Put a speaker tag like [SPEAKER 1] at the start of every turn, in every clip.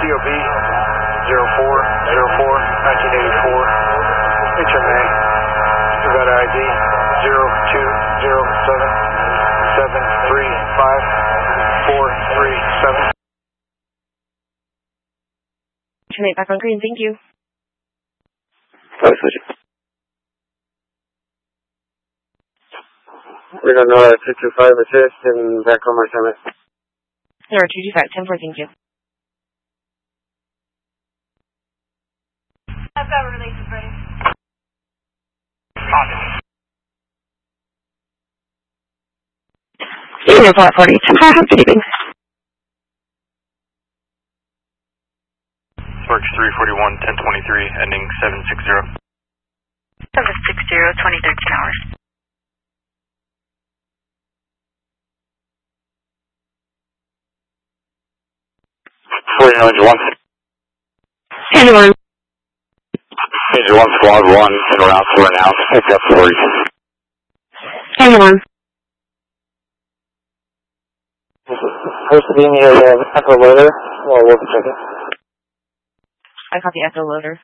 [SPEAKER 1] COB 0404 1984. HMA Nevada ID 0207 735 437.
[SPEAKER 2] Tonight back on green, thank you.
[SPEAKER 1] We don't know 225 assist and back on my summit.
[SPEAKER 2] 0225, 10-4, thank you.
[SPEAKER 3] I've got releases ready.
[SPEAKER 2] Senior flat 40, 10-4, housekeeping.
[SPEAKER 4] Sparks 341, 1023, ending 760.
[SPEAKER 3] 760, 2013 hours.
[SPEAKER 2] Anyone?
[SPEAKER 1] Angel 1, Squad 1, and route for an ounce, pick up 40.
[SPEAKER 2] Anyone?
[SPEAKER 1] Supposed to be near the echo loader. Well, we'll check it.
[SPEAKER 2] I caught the echo loader.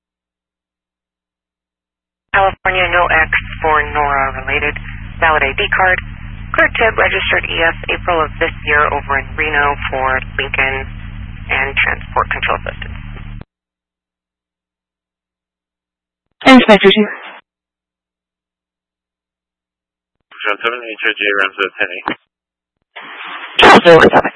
[SPEAKER 3] California, no X for Nora related. Valid ID card. Clear tip, registered EF April of this year over in Reno for Lincoln and transport control assistance.
[SPEAKER 2] Inspector 2.
[SPEAKER 1] John 7, HOG, Ramsey 10.
[SPEAKER 2] Charles 01 topic.